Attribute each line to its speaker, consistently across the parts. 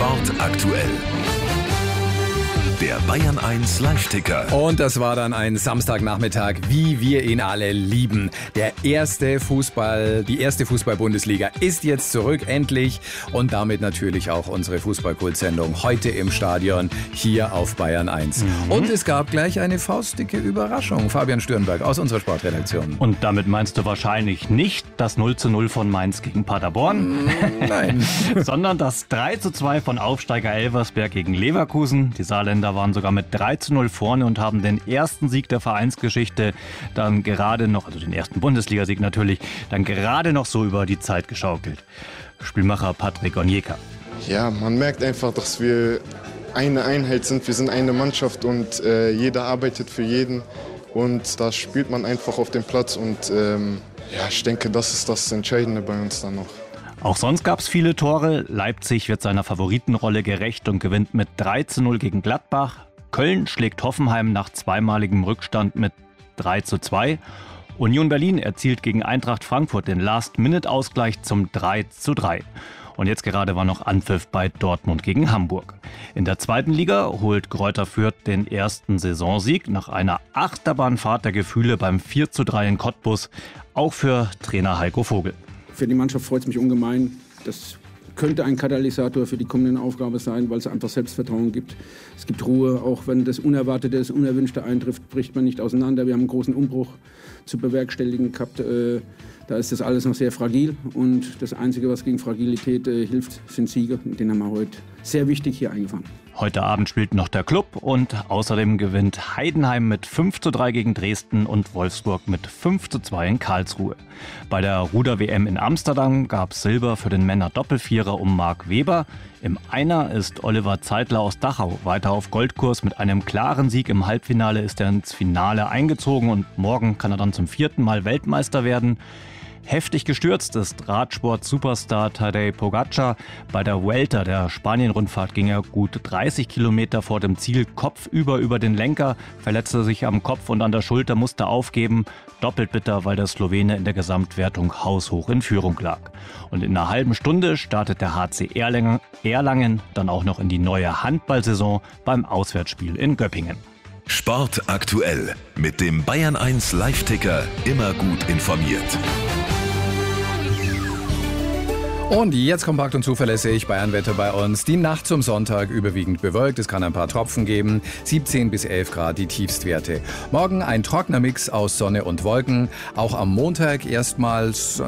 Speaker 1: Sport aktuell. Der Bayern 1 Live-Ticker.
Speaker 2: Und das war dann ein Samstagnachmittag, wie wir ihn alle lieben. Die erste Fußball-Bundesliga ist jetzt zurück, endlich. Und damit natürlich auch unsere Fußball-Kult-Sendung heute im Stadion hier auf Bayern 1. Und es gab gleich eine faustdicke Überraschung. Fabian Stürnberg aus unserer Sportredaktion.
Speaker 3: Und damit meinst du wahrscheinlich nicht das 0:0 von Mainz gegen Paderborn?
Speaker 2: Nein.
Speaker 3: Sondern das 3:2 von Aufsteiger Elversberg gegen Leverkusen. Die Saarländer waren sogar mit 3:0 vorne und haben den ersten Sieg der Vereinsgeschichte dann gerade noch, also den ersten Bundesligasieg natürlich, dann gerade noch so über die Zeit geschaukelt. Spielmacher Patrick Onyeka.
Speaker 4: Ja, man merkt einfach, dass wir eine Einheit sind. Wir sind eine Mannschaft und jeder arbeitet für jeden. Und da spielt man einfach auf dem Platz. Und ich denke, das ist das Entscheidende bei uns dann noch.
Speaker 3: Auch sonst gab es viele Tore. Leipzig wird seiner Favoritenrolle gerecht und gewinnt mit 3:0 gegen Gladbach. Köln schlägt Hoffenheim nach zweimaligem Rückstand mit 3:2. Union Berlin erzielt gegen Eintracht Frankfurt den Last-Minute-Ausgleich zum 3:3. Und jetzt gerade war noch Anpfiff bei Dortmund gegen Hamburg. In der zweiten Liga holt Greuther Fürth den ersten Saisonsieg nach einer Achterbahnfahrt der Gefühle beim 4:3 in Cottbus. Auch für Trainer Heiko Vogel.
Speaker 5: Für die Mannschaft freut es mich ungemein. Das könnte ein Katalysator für die kommende Aufgabe sein, weil es einfach Selbstvertrauen gibt. Es gibt Ruhe, auch wenn das Unerwartete, das Unerwünschte eintrifft, bricht man nicht auseinander. Wir haben einen großen Umbruch zu bewerkstelligen gehabt. Da ist das alles noch sehr fragil und das Einzige, was gegen Fragilität hilft, sind Siege. Und den haben wir heute sehr wichtig hier eingefahren.
Speaker 3: Heute Abend spielt noch der Club und außerdem gewinnt Heidenheim mit 5:3 gegen Dresden und Wolfsburg mit 5:2 in Karlsruhe. Bei der Ruder-WM in Amsterdam gab es Silber für den Männer-Doppelvierer um Marc Weber. Im Einer ist Oliver Zeitler aus Dachau weiter auf Goldkurs. Mit einem klaren Sieg im Halbfinale ist er ins Finale eingezogen und morgen kann er dann zum 4. Mal Weltmeister werden. Heftig gestürzt ist Radsport-Superstar Tadej Pogačar. Bei der Vuelta, der Spanien-Rundfahrt, ging er gut 30 Kilometer vor dem Ziel kopfüber über den Lenker, verletzte sich am Kopf und an der Schulter, musste aufgeben. Doppelt bitter, weil der Slowene in der Gesamtwertung haushoch in Führung lag. Und in einer halben Stunde startet der HC Erlangen dann auch noch in die neue Handballsaison beim Auswärtsspiel in Göppingen.
Speaker 1: Sport aktuell mit dem Bayern 1 Live-Ticker. Immer gut informiert.
Speaker 2: Und jetzt kompakt und zuverlässig Bayernwetter bei uns. Die Nacht zum Sonntag überwiegend bewölkt. Es kann ein paar Tropfen geben. 17 bis 11 Grad die Tiefstwerte. Morgen ein trockener Mix aus Sonne und Wolken. Auch am Montag erstmal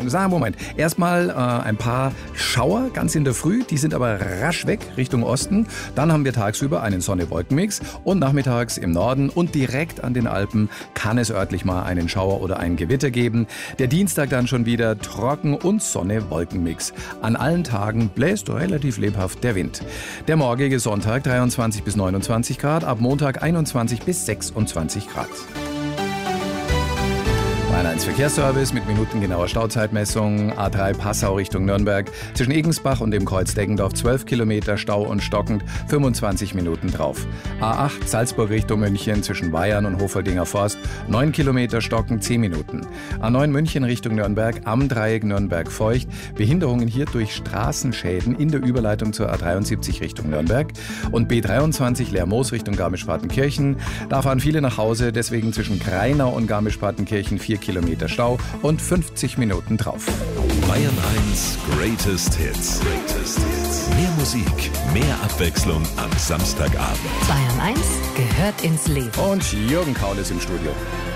Speaker 2: ein paar Schauer ganz in der Früh. Die sind aber rasch weg Richtung Osten. Dann haben wir tagsüber einen Sonne-Wolken-Mix. Und nachmittags im Norden und direkt an den Alpen kann es örtlich mal einen Schauer oder ein Gewitter geben. Der Dienstag dann schon wieder trocken und Sonne-Wolken-Mix. An allen Tagen bläst relativ lebhaft der Wind. Der morgige Sonntag 23 bis 29 Grad, ab Montag 21 bis 26 Grad. Bayern 1 Verkehrsservice mit minutengenauer Stauzeitmessung. A3 Passau Richtung Nürnberg. Zwischen Egensbach und dem Kreuz Deggendorf 12 Kilometer Stau und stockend, 25 Minuten drauf. A8 Salzburg Richtung München zwischen Bayern und Hofoldinger Forst 9 Kilometer stockend, 10 Minuten. A9 München Richtung Nürnberg am Dreieck Nürnberg-Feucht. Behinderungen hier durch Straßenschäden in der Überleitung zur A73 Richtung Nürnberg. Und B23 Lermoos Richtung Garmisch-Partenkirchen. Da fahren viele nach Hause, deswegen zwischen Greinau und Garmisch-Partenkirchen 4 Kilometer Stau und 50 Minuten drauf.
Speaker 1: Bayern 1 Greatest Hits. Mehr Musik, mehr Abwechslung am Samstagabend.
Speaker 6: Bayern 1 gehört ins Leben.
Speaker 2: Und Jürgen Kaul ist im Studio.